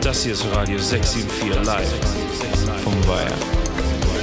Das hier ist Radio 674 live vom Weiher.